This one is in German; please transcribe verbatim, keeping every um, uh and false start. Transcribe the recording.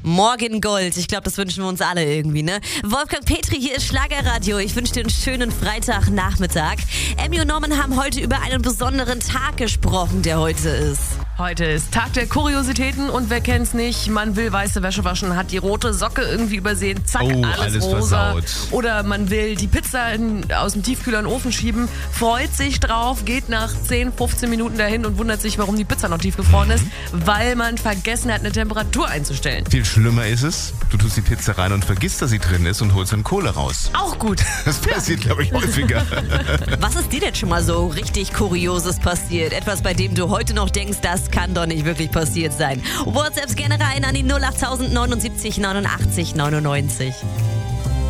Morgen Gold. Ich glaube, das wünschen wir uns alle irgendwie, ne? Wolfgang Petri, hier ist Schlagerradio. Ich wünsche dir einen schönen Freitagnachmittag. Emmy und Norman haben heute über einen besonderen Tag gesprochen, der heute ist. Heute ist Tag der Kuriositäten und wer kennt's nicht, man will weiße Wäsche waschen, hat die rote Socke irgendwie übersehen, zack, Oh, alles, alles rosa. versaut. Oder man will die Pizza in, aus dem Tiefkühler in den Ofen schieben, freut sich drauf, geht nach zehn, fünfzehn Minuten dahin und wundert sich, warum die Pizza noch tiefgefroren ist, weil man vergessen hat, eine Temperatur einzustellen. Viel schlimmer ist es, du tust die Pizza rein und vergisst, dass sie drin ist und holst dann Kohle raus. Auch gut. Das passiert, glaube ich, häufiger. Was ist dir denn schon mal so richtig Kurioses passiert? Etwas, bei dem du heute noch denkst, das kann doch nicht wirklich passiert sein. WhatsApps gerne rein an die null acht neunundsiebzig neunundachtzig neunundneunzig.